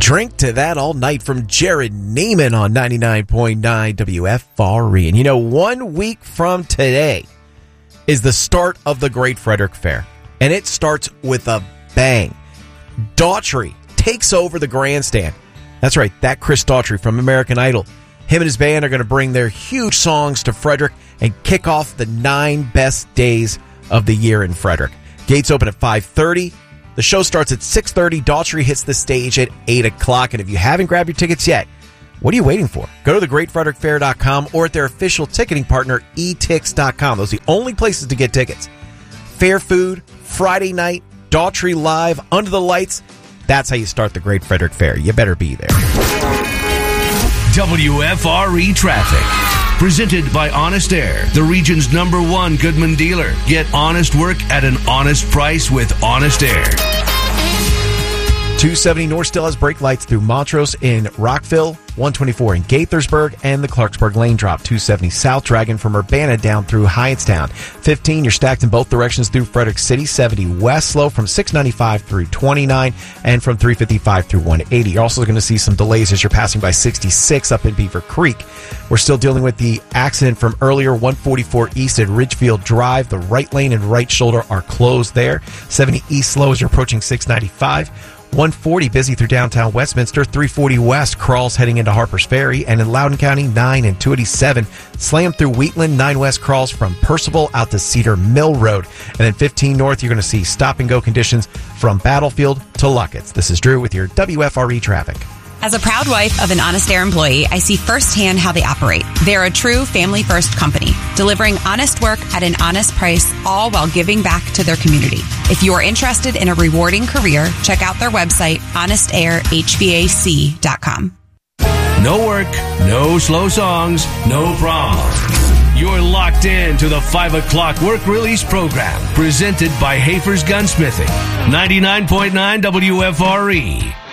Drink to that all night from Jared Neiman on 99.9 WFRE. And 1 week from today is the start of the Great Frederick Fair. And it starts with a bang. Daughtry takes over the grandstand. That's right, that Chris Daughtry from American Idol. Him and his band are going to bring their huge songs to Frederick and kick off the 9 best days of the year in Frederick. Gates open at 5:30. The show starts at 6:30. Daughtry hits the stage at 8 o'clock. And if you haven't grabbed your tickets yet, what are you waiting for? Go to thegreatfrederickfair.com or at their official ticketing partner, etix.com. Those are the only places to get tickets. Fair food, Friday night, Daughtry live, under the lights. That's how you start the Great Frederick Fair. You better be there. WFRE Traffic. Presented by Honest Air, the region's #1 Goodman dealer. Get honest work at an honest price with Honest Air. 270 North still has brake lights through Montrose in Rockville, 124 in Gaithersburg, and the Clarksburg lane drop. 270 South Dragon from Urbana down through Hyattstown. 15, you're stacked in both directions through Frederick City. 70 West slow from 695 through 29, and from 355 through 180. You're also going to see some delays as you're passing by 66 up in Beaver Creek. We're still dealing with the accident from earlier, 144 East at Ridgefield Drive. The right lane and right shoulder are closed there. 70 East slow as you're approaching 695. 140 busy through downtown Westminster. 340 West crawls heading into Harpers Ferry. And in Loudoun County, 9 and 287 slam through Wheatland. 9 West crawls from Percival out to Cedar Mill Road. And then 15 North, you're going to see stop-and-go conditions from Battlefield to Luckett's. This is Drew with your WFRE traffic. As a proud wife of an Honest Air employee, I see firsthand how they operate. They're a true family-first company, delivering honest work at an honest price, all while giving back to their community. If you are interested in a rewarding career, check out their website, honestairhvac.com. No work, no slow songs, no problem. You're locked in to the 5 o'clock work release program, presented by Hafer's Gunsmithing, 99.9 WFRE.